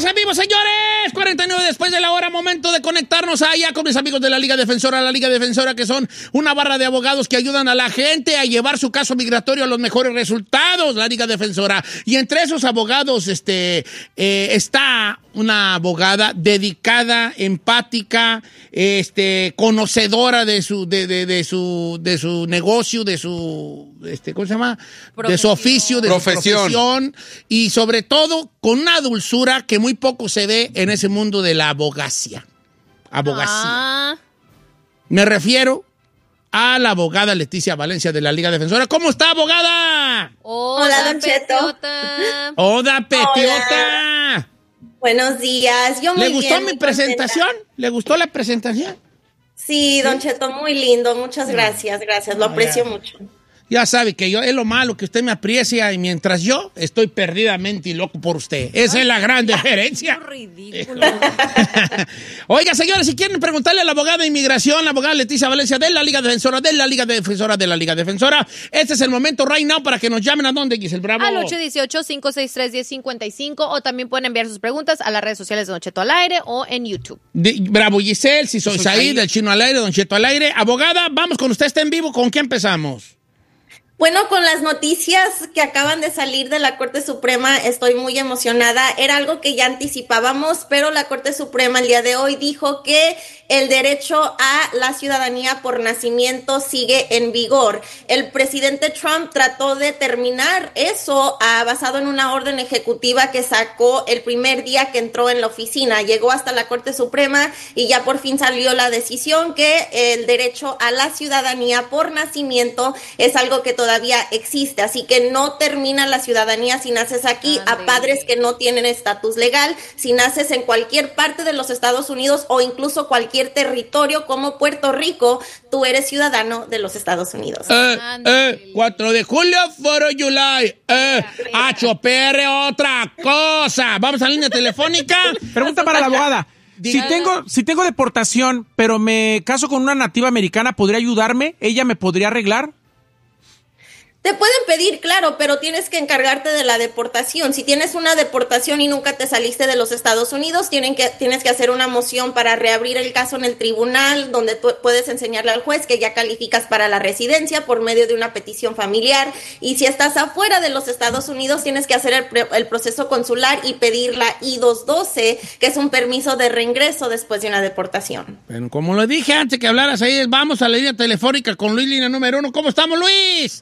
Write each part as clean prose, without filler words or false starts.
en vivo, señores. 49 después de la hora, momento de conectarnos allá con mis amigos de la Liga Defensora, que son una barra de abogados que ayudan a la gente a llevar su caso migratorio a los mejores resultados, la Liga Defensora. Y entre esos abogados está una abogada dedicada, empática, conocedora de su negocio, de su ¿cómo se llama? De su oficio, de su profesión, y sobre todo con una dulzura que muy poco se ve en ese mundo de la abogacía. Me refiero a la abogada Leticia Valencia de la Liga Defensora. ¿Cómo está, abogada? Hola, Don Cheto. Hola, Petiota. Buenos días. Yo muy ¿Le gustó bien, mi presentación? ¿Le gustó la presentación? Sí, Don Cheto, muy lindo. Muchas gracias, lo aprecio mucho. Ya sabe que yo es lo malo que usted me aprecia y mientras yo estoy perdidamente loco por usted. Esa es la gran diferencia. Ridículo. Oiga, señores, si quieren preguntarle a la abogada de inmigración, la abogada Leticia Valencia de la Liga Defensora, este es el momento right now para que nos llamen a dónde, Giselle Bravo. Al 818-563-1055 o también pueden enviar sus preguntas a las redes sociales de Don Cheto al aire o en YouTube. Bravo, Giselle, si soy Said, del Chino al aire, Don Cheto al aire. Abogada, vamos con usted, está en vivo. ¿Con qué empezamos? Bueno, con las noticias que acaban de salir de la Corte Suprema, estoy muy emocionada. Era algo que ya anticipábamos, pero la Corte Suprema el día de hoy dijo que el derecho a la ciudadanía por nacimiento sigue en vigor. El presidente Trump trató de terminar eso basado en una orden ejecutiva que sacó el primer día que entró en la oficina. Llegó hasta la Corte Suprema y ya por fin salió la decisión que el derecho a la ciudadanía por nacimiento es algo que todavía existe, así que no termina la ciudadanía si naces aquí. A padres que no tienen estatus legal, si naces en cualquier parte de los Estados Unidos o incluso cualquier territorio como Puerto Rico, tú eres ciudadano de los Estados Unidos. 4 de julio, 4 de July. HPR, otra cosa. Vamos a la línea telefónica. Pregunta para la abogada. Si tengo deportación, pero me caso con una nativa americana, ¿podría ayudarme? ¿Ella me podría arreglar? Te pueden pedir, claro, pero tienes que encargarte de la deportación. Si tienes una deportación y nunca te saliste de los Estados Unidos, tienes que hacer una moción para reabrir el caso en el tribunal, donde tú puedes enseñarle al juez que ya calificas para la residencia por medio de una petición familiar. Y si estás afuera de los Estados Unidos, tienes que hacer el proceso consular y pedir la I-212, que es un permiso de reingreso después de una deportación. Bueno, como lo dije antes que hablaras ahí, vamos a la línea telefónica con Luis, línea número 1. ¿Cómo estamos, Luis?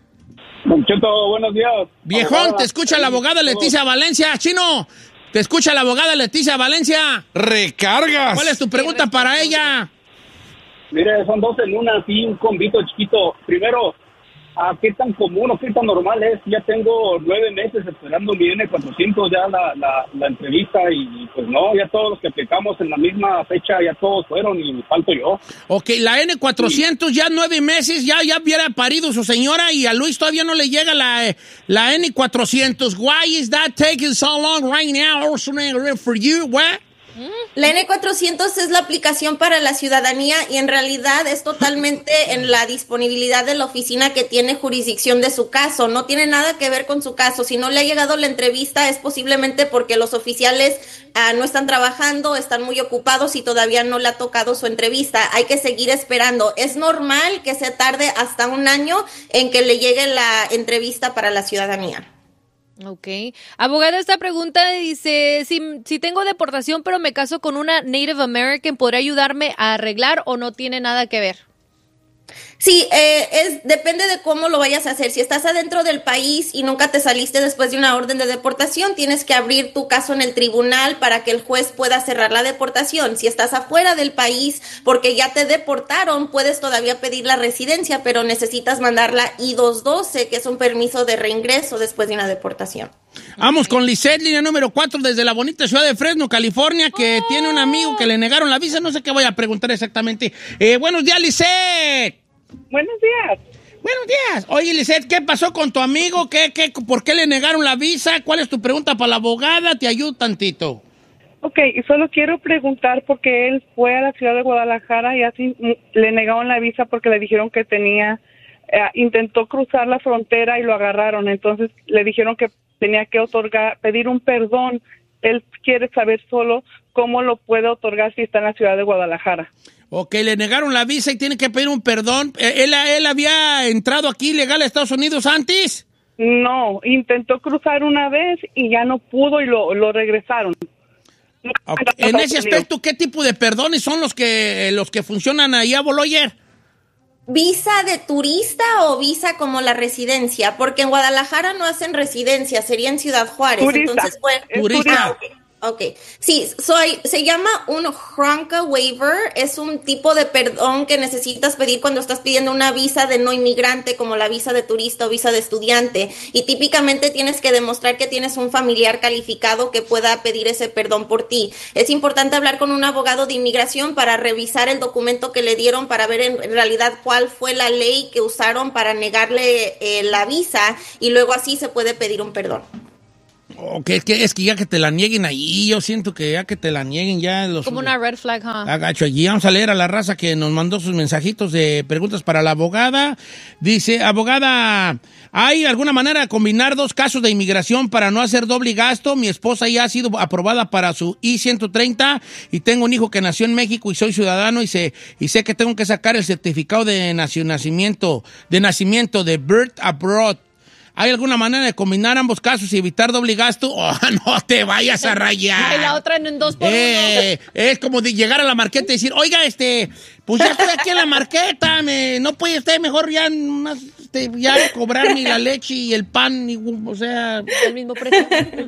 Don Cheto, buenos días. Viejón, abogada. Te escucha la abogada Leticia Valencia. Chino, te escucha la abogada Leticia Valencia. ¡Recargas! ¿Cuál es tu pregunta para ella? Mire, son dos en una, así un convito chiquito. Primero, ¿a qué tan común o qué tan normal es? Ya tengo 9 meses esperando mi N400 ya la entrevista y pues no, ya todos los que aplicamos en la misma fecha ya todos fueron y me falto yo. Ok, la N400 sí. Ya 9 meses, ya hubiera parido su señora y a Luis todavía no le llega la N400. Why is that taking so long right now for you? What? La N400 es la aplicación para la ciudadanía y en realidad es totalmente en la disponibilidad de la oficina que tiene jurisdicción de su caso. No tiene nada que ver con su caso. Si no le ha llegado la entrevista es posiblemente porque los oficiales no están trabajando, están muy ocupados y todavía no le ha tocado su entrevista. Hay que seguir esperando. Es normal que se tarde hasta 1 año en que le llegue la entrevista para la ciudadanía. Ok. Abogada, esta pregunta dice, si tengo deportación pero me caso con una Native American, ¿podría ayudarme a arreglar o no tiene nada que ver? Sí, depende de cómo lo vayas a hacer. Si estás adentro del país y nunca te saliste después de una orden de deportación, tienes que abrir tu caso en el tribunal para que el juez pueda cerrar la deportación. Si estás afuera del país porque ya te deportaron, puedes todavía pedir la residencia, pero necesitas mandar la I-212, que es un permiso de reingreso después de una deportación. Vamos con Lisette, línea número 4, desde la bonita ciudad de Fresno, California, que tiene un amigo que le negaron la visa. No sé qué voy a preguntar exactamente. Buenos días, Lisette. Buenos días. Buenos días. Oye, Lisette, ¿qué pasó con tu amigo? ¿Por qué le negaron la visa? ¿Cuál es tu pregunta para la abogada? Te ayudo tantito. Ok, y solo quiero preguntar porque él fue a la ciudad de Guadalajara y así le negaron la visa porque le dijeron que intentó cruzar la frontera y lo agarraron. Entonces le dijeron que tenía que pedir un perdón él quiere saber solo cómo lo puede otorgar si está en la ciudad de Guadalajara. Ok, le negaron la visa y tiene que pedir un perdón. ¿Él había entrado aquí legal a Estados Unidos antes? No, intentó cruzar una vez y ya no pudo y lo regresaron. Okay. En ese aspecto, ¿qué tipo de perdones son los que funcionan ahí a Boloyer? ¿Visa de turista o visa como la residencia? Porque en Guadalajara no hacen residencia, sería en Ciudad Juárez. Turista. Entonces, bueno, Turista. Ok. Sí, se llama un HRONCA waiver, es un tipo de perdón que necesitas pedir cuando estás pidiendo una visa de no inmigrante como la visa de turista o visa de estudiante, y típicamente tienes que demostrar que tienes un familiar calificado que pueda pedir ese perdón por ti. Es importante hablar con un abogado de inmigración para revisar el documento que le dieron para ver en realidad cuál fue la ley que usaron para negarle la visa, y luego así se puede pedir un perdón. Okay, es que ya que te la nieguen ahí, yo siento que ya que te la nieguen ya los... Como una red flag, Agacho allí. Vamos a leer a la raza que nos mandó sus mensajitos de preguntas para la abogada. Dice, abogada, ¿hay alguna manera de combinar 2 casos de inmigración para no hacer doble gasto? Mi esposa ya ha sido aprobada para su I-130 y tengo un hijo que nació en México y soy ciudadano y sé que tengo que sacar el certificado de nacimiento de Birth Abroad. ¿Hay alguna manera de combinar ambos casos y evitar doble gasto? ¡Oh, no te vayas a rayar! Y la otra en 2 por 1. Es como de llegar a la marqueta y decir, oiga, pues ya estoy aquí en la marqueta, ¿no puede usted mejor ya cobrarme la leche y el pan? O sea... ¿El mismo precio?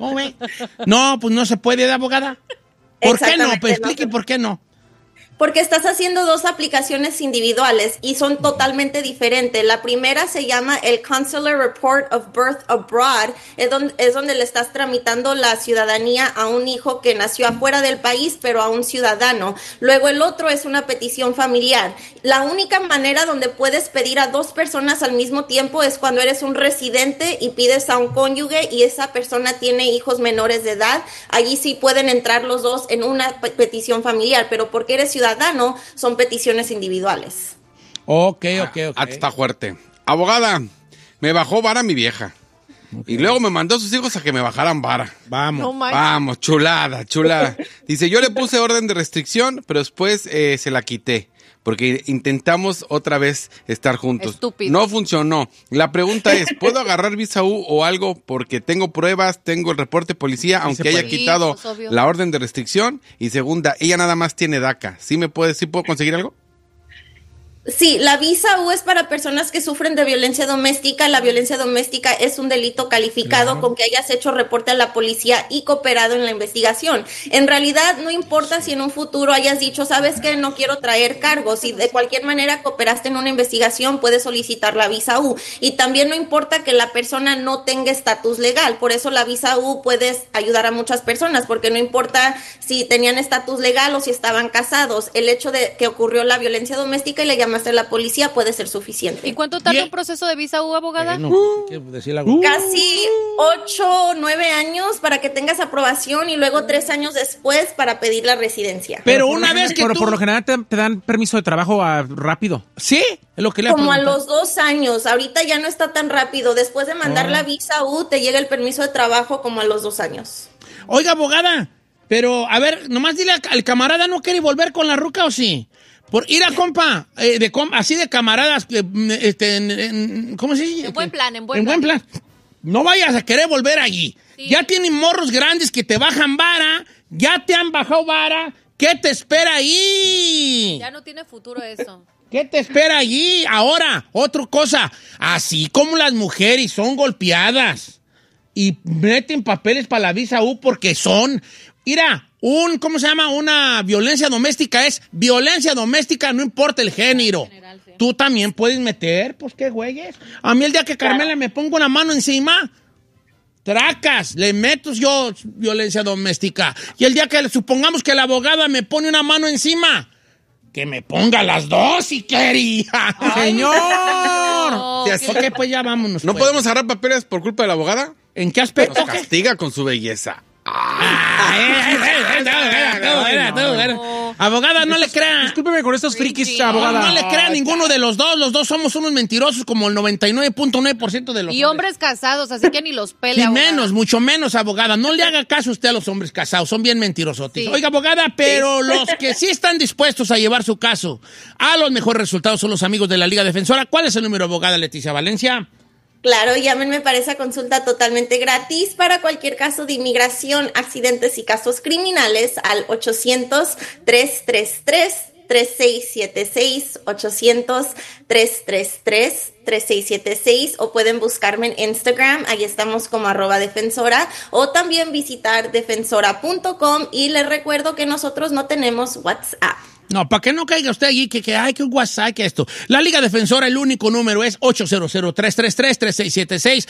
No, pues no se puede, ¿de abogada? ¿Por qué no? Pues explique por qué no. Porque estás haciendo 2 aplicaciones individuales y son totalmente diferentes. La primera se llama el Consular Report of Birth Abroad, es donde le estás tramitando la ciudadanía a un hijo que nació afuera del país, pero a un ciudadano. Luego el otro es una petición familiar. La única manera donde puedes pedir a 2 personas al mismo tiempo es cuando eres un residente y pides a un cónyuge y esa persona tiene hijos menores de edad. Allí sí pueden entrar los 2 en una petición familiar, pero porque eres ciudadano, son peticiones individuales. Ok. Está fuerte. Abogada, me bajó vara mi vieja. Okay. Y luego me mandó a sus hijos a que me bajaran vara. Vamos, chulada. Dice, yo le puse orden de restricción, pero después se la quité. Porque intentamos otra vez estar juntos. Estúpido. No funcionó. La pregunta es, ¿puedo agarrar visa U o algo? Porque tengo pruebas, tengo el reporte de policía, aunque haya quitado la orden de restricción. Y segunda, ella nada más tiene DACA. ¿Sí puedo conseguir algo? Sí, la visa U es para personas que sufren de violencia doméstica. La violencia doméstica es un delito calificado con que hayas hecho reporte a la policía y cooperado en la investigación. En realidad, no importa si en un futuro hayas dicho, ¿sabes qué? No quiero traer cargos. Si de cualquier manera cooperaste en una investigación, puedes solicitar la visa U. Y también no importa que la persona no tenga estatus legal. Por eso la visa U puedes ayudar a muchas personas, porque no importa si tenían estatus legal o si estaban casados. El hecho de que ocurrió la violencia doméstica y le llamaste a la policía puede ser suficiente. ¿Y cuánto tarda un proceso de visa U, abogada? Casi 8 o 9 años para que tengas aprobación y luego 3 años después para pedir la residencia. Pero una vez que por lo general te dan permiso de trabajo rápido. ¿Sí? Es lo que le como a los 2 años. Ahorita ya no está tan rápido. Después de mandar la visa U, te llega el permiso de trabajo como a los 2 años. Oiga, abogada, pero a ver, nomás dile al camarada, ¿no quiere volver con la ruca o sí? Por ir a compa, así de camaradas, ¿cómo se dice? En buen plan. En buen plan. No vayas a querer volver allí. Sí. Ya tienen morros grandes que te bajan vara, ya te han bajado vara. ¿Qué te espera ahí? Ya no tiene futuro eso. ¿Qué te espera allí? Ahora, otra cosa. Así como las mujeres son golpeadas y meten papeles para la visa U porque son... Mira, ¿cómo se llama? Una violencia doméstica es violencia doméstica, no importa el género. General, sí. Tú también puedes meter, pues qué güeyes. A mí el día que Carmela me pongo una mano encima, tracas, le meto yo violencia doméstica. Y el día que supongamos que la abogada me pone una mano encima, que me ponga las 2 si quería. ¡Señor! No, ok, pues ya vámonos. ¿No podemos agarrar papeles por culpa de la abogada? ¿En qué aspecto? Nos castiga con su belleza. Abogada, no le crea. Discúlpeme con estos frikis, abogada. No le crea a ninguno de los dos. Los dos somos unos mentirosos como el 99.9% de los Y hombres casados, así que ni los pele, mucho menos, abogada. No le haga caso usted a los hombres casados. Son bien mentirosos. Sí. Oiga, abogada, pero los que sí están dispuestos a llevar su caso a los mejores resultados son los amigos de la Liga Defensora. ¿Cuál es el número, abogada Leticia Valencia? Claro, llámenme para esa consulta totalmente gratis para cualquier caso de inmigración, accidentes y casos criminales al 800-333-3676, 800-333-3676, o pueden buscarme en Instagram, ahí estamos como @defensora, o también visitar defensora.com, y les recuerdo que nosotros no tenemos WhatsApp. No, para que no caiga usted allí que hay que un WhatsApp, que esto. La Liga Defensora, el único número es 800-333-3676,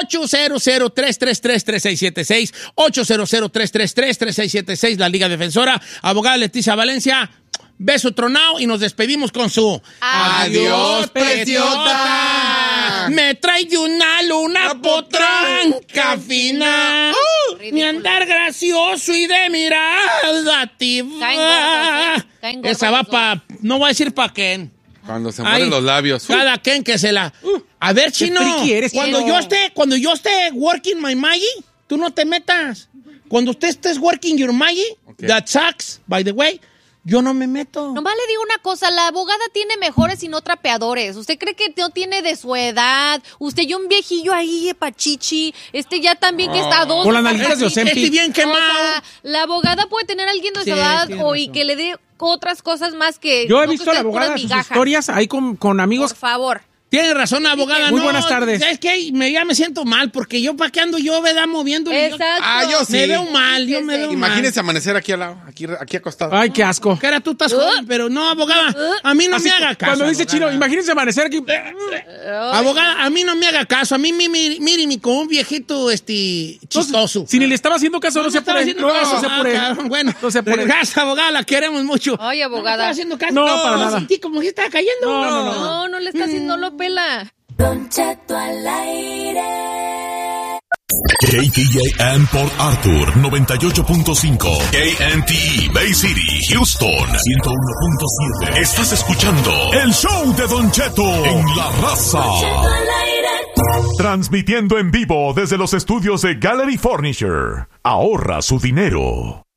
800-333-3676, 800-333-3676, la Liga Defensora. Abogada Leticia Valencia, beso tronado y nos despedimos con su ¡Adiós, preciota! Me trae de una luna potranca fina, mi andar gracioso y de mirada activa. Esa va para, no voy a decir para quién. Cuando se mueren los labios. Cada quien que se la... A ver, Chino, cuando yo esté working my Maggie, tú no te metas. Cuando usted estés working your Maggie, that sucks, by the way, yo no me meto. Nomás le digo una cosa, la abogada tiene mejores y no trapeadores. ¿Usted cree que no tiene de su edad? Usted ya un viejillo ahí, pachichi. Ya también que está a dos. Con las nalguitas de Ozempic. Bien quemado. O sea, la abogada puede tener a alguien de su edad y que le dé otras cosas más que... Yo he visto a la abogada sus historias ahí con amigos. Por favor. Tiene razón, abogada. Muy buenas tardes. Es que ya me siento mal, porque yo para qué ando yo, ¿verdad? Moviendo. Exacto. Yo sí. Me veo mal, yo me veo mal. Imagínese amanecer aquí al lado, aquí acostado. Ay, qué asco. Que era tú estás joven, pero no, abogada, a mí no me haga caso. Cuando dice abogada. Chino, imagínense amanecer aquí. Abogada, a mí no me haga caso. A mí, mire, como un viejito chistoso. Si ni le estaba haciendo caso, no se apure. No se apure. Bueno, no se apure. Gracias, abogada, la queremos mucho. Ay, abogada. ¿No le estaba haciendo caso? No, para nada. Sentí como que estaba cayendo. No le está haciendo, no lo pela. Don Cheto al aire. KTAN Port Arthur 98.5, KNTE Bay City, Houston 101.7. Estás escuchando el show de Don Cheto en La Raza. Transmitiendo en vivo desde los estudios de Gallery Furniture. Ahorra su dinero.